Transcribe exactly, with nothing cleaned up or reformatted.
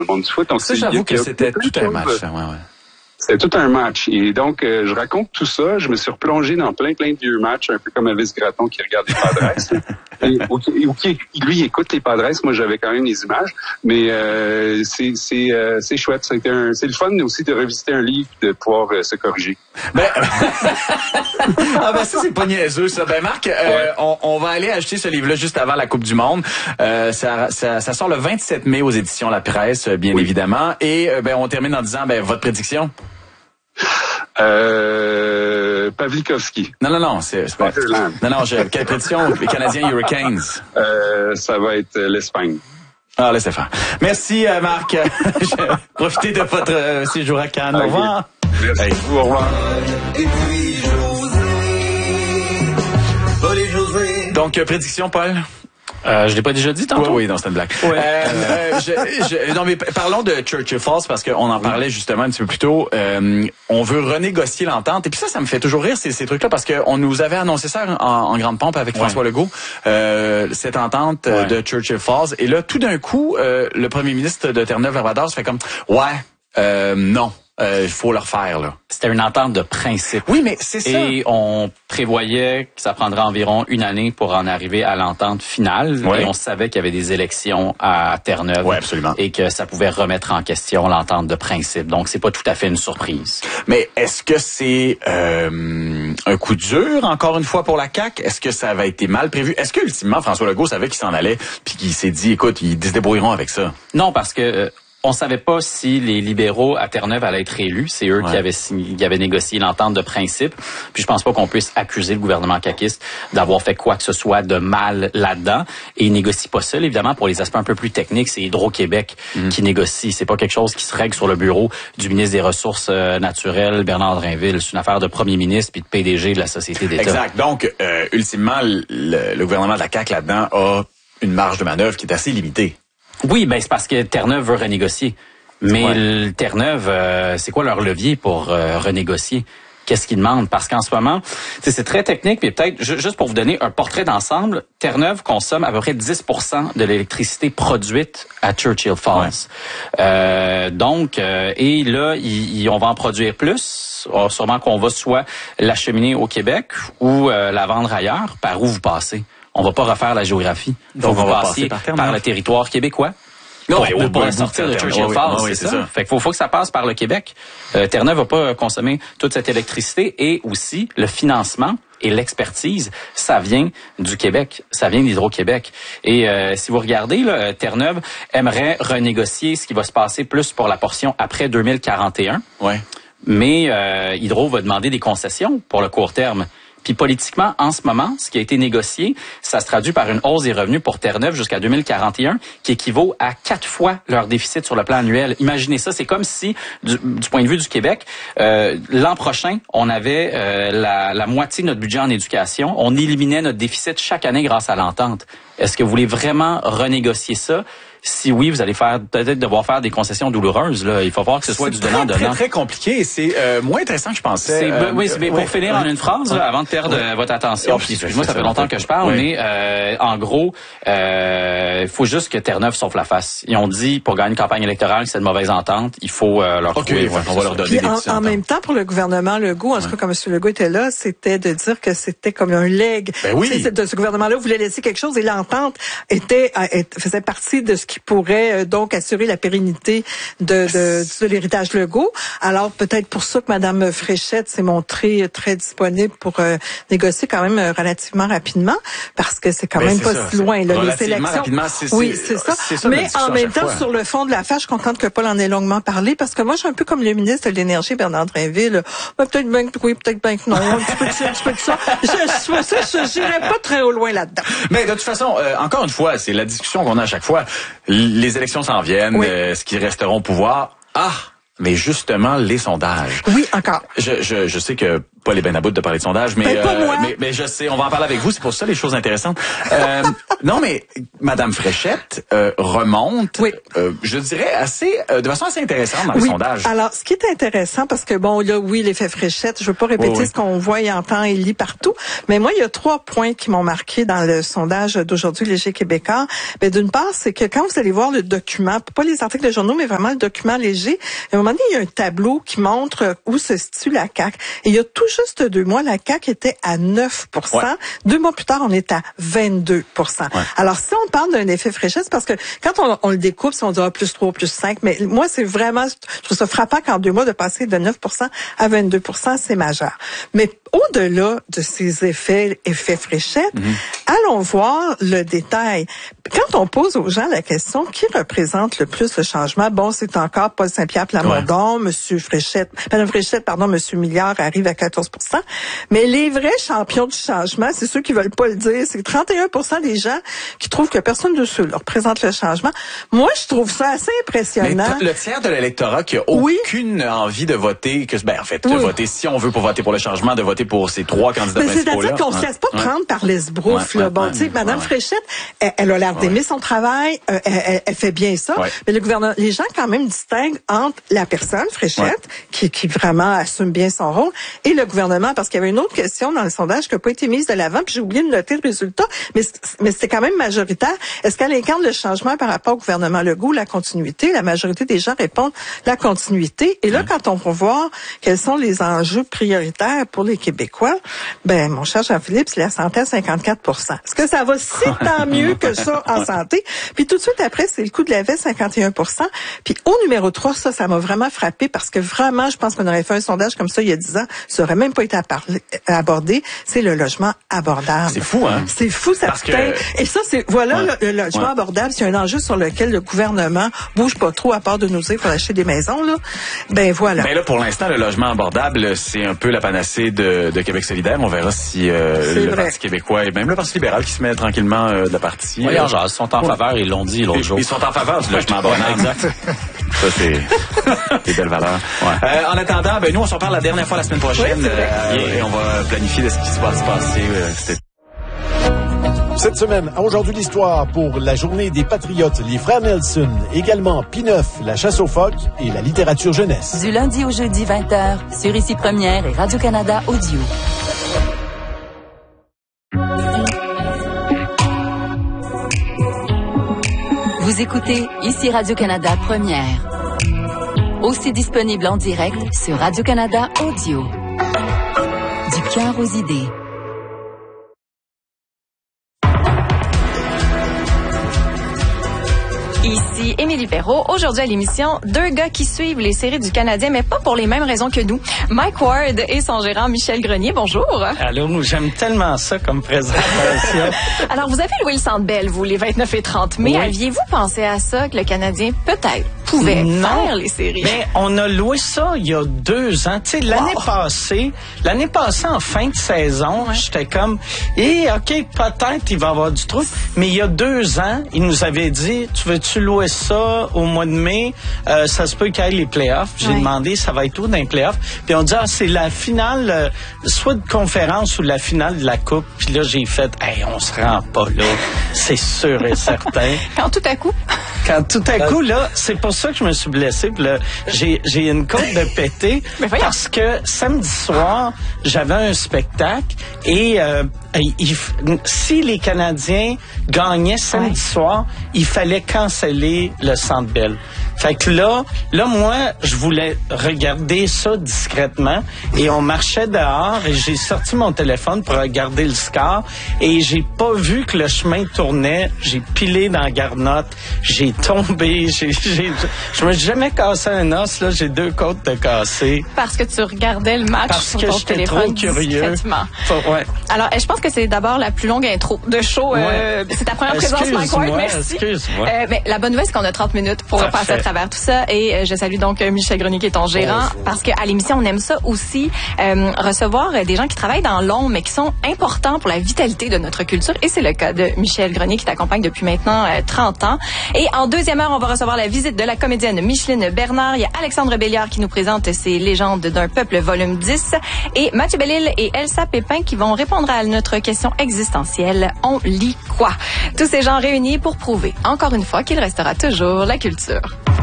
le monde du foot. Donc, ça, j'avoue que c'était tout un match. Ouais, ouais. C'était tout un match. Et donc, euh, je raconte tout ça. Je me suis replongé dans plein, plein de vieux matchs, un peu comme Elvis Gratton qui regarde les Padres. et, ou, qui, ou qui, lui, il écoute les Padres. Moi, j'avais quand même les images. Mais euh, c'est c'est euh, c'est chouette. C'est un, c'est le fun aussi de revisiter un livre, de pouvoir euh, se corriger. Ben, ah ben ça, c'est pas niaiseux, ça. Ben Marc, euh, ouais. on, on va aller acheter ce livre-là juste avant la Coupe du Monde. Euh, ça, ça, ça sort le vingt-sept mai aux éditions La Presse, bien oui. évidemment. Et euh, ben on termine en disant, ben votre prédiction? Euh, Pavlikovski. Non, non, non, c'est, c'est pas... Non, non, j'ai, quelle prédiction? Les Canadiens Hurricanes. Euh, ça va être l'Espagne. Ah, laissez faire. Merci, euh, Marc. Profitez de votre euh, séjour à Cannes. Okay. Au revoir. Merci. Hey. Au revoir. Donc, euh, prédiction, Paul? Euh, je l'ai pas déjà dit tantôt? Oui, oui, non, c'était une blague. Ouais. Euh, euh, je, je, non, mais parlons de Churchill Falls parce qu'on en parlait justement un petit peu plus tôt. Euh, on veut renégocier l'entente. Et puis ça, ça me fait toujours rire, ces, ces trucs-là, parce qu'on nous avait annoncé ça en, en grande pompe avec ouais. François Legault, euh, cette entente ouais. de Churchill Falls. Et là, tout d'un coup, euh, le premier ministre de Terre-Neuve-Labrador se fait comme, ouais, euh, non. Il euh, faut le refaire, là. C'était une entente de principe. Oui, mais c'est ça. Et on prévoyait que ça prendrait environ une année pour en arriver à l'entente finale. Ouais. Et on savait qu'il y avait des élections à Terre-Neuve. Oui, absolument. Et que ça pouvait remettre en question l'entente de principe. Donc, c'est pas tout à fait une surprise. Mais est-ce que c'est euh, un coup dur, encore une fois, pour la C A Q? Est-ce que ça avait été mal prévu? Est-ce que, ultimement, François Legault savait qu'il s'en allait puis qu'il s'est dit, écoute, ils se débrouilleront avec ça? Non, parce que... Euh, on savait pas si les libéraux à Terre-Neuve allaient être réélus. C'est eux ouais. qui avaient signé, qui avaient négocié l'entente de principe. Puis je pense pas qu'on puisse accuser le gouvernement caquiste d'avoir fait quoi que ce soit de mal là-dedans. Et ils négocient pas seul, évidemment, pour les aspects un peu plus techniques. C'est Hydro-Québec mmh. qui négocie. C'est pas quelque chose qui se règle sur le bureau du ministre des Ressources euh, naturelles, Bernard Drinville. C'est une affaire de premier ministre puis de P D G de la Société d'État. Exact. Donc, euh, ultimement, le, le gouvernement de la C A Q là-dedans a une marge de manœuvre qui est assez limitée. Oui, ben c'est parce que Terre-Neuve veut renégocier. Mais ouais. Terre-Neuve, euh, c'est quoi leur levier pour euh, renégocier? Qu'est-ce qu'ils demandent? Parce qu'en ce moment, c'est très technique, mais peut-être, juste pour vous donner un portrait d'ensemble, Terre-Neuve consomme à peu près dix pour cent de l'électricité produite à Churchill Falls. Ouais. Euh, donc, euh, et là, il, il, on va en produire plus. Alors, sûrement qu'on va soit l'acheminer au Québec ou euh, la vendre ailleurs. Par où vous passez? On va pas refaire la géographie. Donc, on va passer par, par le territoire québécois. Non, on ne peut pas sortir de Churchill oui, Falls, oui, oui, c'est, c'est ça. ça. Fait qu'il faut, faut que ça passe par le Québec. Euh, Terre-Neuve va pas consommer toute cette électricité et aussi le financement et l'expertise, ça vient du Québec, ça vient d'Hydro-Québec. Et euh, si vous regardez, là, Terre-Neuve aimerait renégocier ce qui va se passer plus pour la portion après deux mille quarante et un. Ouais. Mais euh, Hydro va demander des concessions pour le court terme. Puis politiquement, en ce moment, ce qui a été négocié, ça se traduit par une hausse des revenus pour Terre-Neuve jusqu'à deux mille quarante et un, qui équivaut à quatre fois leur déficit sur le plan annuel. Imaginez ça, c'est comme si, du, du point de vue du Québec, euh, l'an prochain, on avait euh, la, la moitié de notre budget en éducation. On éliminait notre déficit chaque année grâce à l'entente. Est-ce que vous voulez vraiment renégocier ça? Si oui, vous allez faire peut-être devoir faire des concessions douloureuses. Là, il faut voir que ce soit c'est du donnant-donnant. C'est très, très compliqué. C'est euh, moins intéressant que je pensais. C'est, euh, oui, mais pour ouais, finir ouais, en une phrase, ouais, là, avant de perdre ouais. votre attention. Puis, excuse-moi, ça fait longtemps que je parle, ouais. mais euh, en gros, il euh, faut juste que Terre-Neuve sauve la face. Ils ont dit, pour gagner une campagne électorale, que c'est une mauvaise entente. Il faut euh, leur okay, trouver. Ouais, on va leur donner Puis des en, petits en même temps, pour le gouvernement Legault, en tout cas, quand M. Legault était là, c'était de dire que c'était comme un legs. Ben oui. De ce gouvernement-là voulait laisser quelque chose et l'entente était, faisait partie de ce qui pourrait donc assurer la pérennité de, de, de l'héritage Legault. Alors, peut-être pour ça que Mme Fréchette s'est montrée très disponible pour euh, négocier quand même euh, relativement rapidement, parce que c'est quand ben même c'est pas ça, si loin. Là, les élections. C'est, oui, c'est ça. C'est ça. Mais en même temps, sur le fond de l'affaire, je suis contente que Paul en ait longuement parlé, parce que moi, je suis un peu comme le ministre de l'Énergie, Bernard Drinville. Ben, peut-être bien que oui, peut-être bien que non. Un petit peu de ça, un petit peu de ça. Je, je, je, j'irai pas très au loin là-dedans. Mais de toute façon, euh, encore une fois, c'est la discussion qu'on a à chaque fois. Les élections s'en viennent. Oui. Euh, ce qui resteront au pouvoir. Ah, mais justement, les sondages. Oui, encore. Je, je, je sais que pas les ben à bout de parler de sondage, mais, ben, pas euh, moi. mais mais je sais, on va en parler avec vous. C'est pour ça les choses intéressantes. Euh, non, mais Madame Fréchette euh, remonte, oui. euh, je dirais assez, euh, de façon assez intéressante dans oui. le sondage. Alors, ce qui est intéressant, parce que bon, là, oui, l'effet Fréchette, je veux pas répéter oui, oui. ce qu'on voit et entend et lit partout, mais moi, il y a trois points qui m'ont marqué dans le sondage d'aujourd'hui, Léger Québécois. Ben, d'une part, c'est que quand vous allez voir le document, pas les articles de journaux, mais vraiment le document Léger, à un moment donné, il y a un tableau qui montre où se situe la C A Q. Et il y a tout juste deux mois, la C A Q était à neuf pour cent. Ouais. Deux mois plus tard, on est à vingt-deux pour cent. Ouais. Alors, si on parle d'un effet Fréchette, c'est parce que quand on, on le découpe, si on dira plus trois, plus cinq, mais moi, c'est vraiment, je trouve ça frappant qu'en deux mois, de passer de neuf pour cent à vingt-deux pour cent, c'est majeur. Mais au-delà de ces effets, effets Fréchette, mm-hmm. allons voir le détail. Quand on pose aux gens la question, qui représente le plus le changement? Bon, c'est encore Paul Saint-Pierre Plamondon, ouais. Monsieur Fréchette, Madame Fréchette, pardon, Monsieur Milliard arrive à quatorze pour cent. Mais les vrais champions du changement, c'est ceux qui veulent pas le dire. C'est trente et un pour cent des gens qui trouvent que personne de ceux leur représente le changement. Moi, je trouve ça assez impressionnant. Mais le tiers de l'électorat qui a oui. aucune envie de voter, que ben en fait, oui. de voter, si on veut pour voter pour le changement, de voter pour ces trois candidats principaux-là. C'est-à-dire qu'on ne se laisse pas ouais. prendre par l'esbrouf. Ouais, là. Bon, ouais, tu sais, Madame ouais. Fréchette, elle, elle a l'air d'aimer ouais. son travail, euh, elle, elle fait bien ça, ouais. mais le gouvernement, les gens quand même distinguent entre la personne, Fréchette, ouais. qui, qui vraiment assume bien son rôle, et le gouvernement, parce qu'il y avait une autre question dans le sondage qui n'a pas été mise de l'avant, puis j'ai oublié de noter le résultat, mais, mais c'était quand même majoritaire. Est-ce qu'elle incarne le changement par rapport au gouvernement Legault, la continuité? La majorité des gens répondent la continuité. Et là, ouais. quand on va voir quels sont les enjeux prioritaires pour les Québécois, ben, mon cher Jean-Philippe, c'est la santé à cinquante-quatre pour cent. Est-ce que ça va si tant mieux que ça en santé? Puis tout de suite après, c'est le coût de la vie, cinquante et un pour cent. Puis au numéro trois, ça, ça m'a vraiment frappé parce que vraiment, je pense qu'on aurait fait un sondage comme ça il y a dix ans. Ça aurait même pas été à parler, à aborder. C'est le logement abordable. C'est fou, hein? C'est fou, ça parce que... Et ça, c'est, voilà, ouais. le, le logement ouais. abordable, c'est un enjeu sur lequel le gouvernement bouge pas trop à part de nous dire qu'il faut acheter des maisons, là. Ben voilà. Ben là, pour l'instant, le logement abordable, c'est un peu la panacée de, de Québec solidaire. On verra si euh, le vrai. Parti québéquoi et même le Parti libéral qui se met tranquillement euh, de la partie. Oui, euh, genre, ils sont en faveur, ils l'ont dit l'autre jour. Ils sont en faveur du logement abordable. Exact. Ça, c'est des belles valeurs. Ouais. Euh, en attendant, ben nous, on s'en parle la dernière fois la semaine prochaine oui, euh, et on va planifier de ce qui va se passer euh, cet été. Cette semaine, à Aujourd'hui l'Histoire, pour la journée des Patriotes, les frères Nelson, également P neuf, la chasse aux phoques et la littérature jeunesse. Du lundi au jeudi vingt heures, sur Ici Première et Radio-Canada Audio. Vous écoutez Ici Radio-Canada Première. Aussi disponible en direct sur Radio-Canada Audio. Du cœur aux idées. Ici Émilie Perrault. Aujourd'hui à l'émission, deux gars qui suivent les séries du Canadien, mais pas pour les mêmes raisons que nous. Mike Ward et son gérant Michel Grenier. Bonjour. Allô, j'aime tellement ça comme présentation. Alors, vous avez loué le Centre Bell, vous, les vingt-neuf et trente mai. Oui. Aviez-vous pensé à ça, que le Canadien, peut-être, pouvait non, faire les séries? Mais on a loué ça il y a deux ans. Tu sais, l'année wow. passée, l'année passée, en fin de saison, ouais. j'étais comme, eh, OK, peut-être il va y avoir du trou. Mais il y a deux ans, il nous avait dit, tu veux-tu louer ça au mois de mai? Euh, ça se peut qu'il y ait les playoffs. J'ai ouais. demandé, ça va être où dans les playoffs? Puis on dit, ah, c'est la finale, euh, soit de conférence ou la finale de la Coupe. Puis là, j'ai fait, hey, on se rend pas là. C'est sûr et certain. Quand tout à coup? Quand tout à coup, là, c'est pour ça que je me suis blessé. Puis là, j'ai, j'ai une côte de pété parce que samedi soir, j'avais un spectacle et euh, il, si les Canadiens gagnaient samedi ouais. soir, il fallait canceller le Centre Bell. Fait que là, là, moi, je voulais regarder ça discrètement et on marchait dehors et j'ai sorti mon téléphone pour regarder le score et j'ai pas vu que le chemin tournait. J'ai pilé dans la garnotte, j'ai tombé, j'ai, j'ai, je me suis jamais cassé un os, là, j'ai deux côtes de cassé. Parce que tu regardais le match Parce sur que ton j'étais téléphone trop curieux. Faut, ouais. Alors, je pense que c'est d'abord la plus longue intro de show. Euh, ouais. C'est ta première Excuse présence, Mike Ward, merci. Excuse-moi. Euh, mais la bonne nouvelle, c'est qu'on a trente minutes pour Parfait. passer à travers travers tout ça. Et euh, je salue donc Michel Grenier qui est ton gérant, oh, parce qu'à l'émission, on aime ça aussi, euh, recevoir des gens qui travaillent dans l'ombre, mais qui sont importants pour la vitalité de notre culture. Et c'est le cas de Michel Grenier qui t'accompagne depuis maintenant euh, trente ans. Et en deuxième heure, on va recevoir la visite de la comédienne Micheline Bernard. Il y a Alexandre Béliard qui nous présente ses légendes d'un peuple volume dix. Et Mathieu Bellil et Elsa Pépin qui vont répondre à notre question existentielle. On lit quoi? Tous ces gens réunis pour prouver, encore une fois, qu'il restera toujours la culture.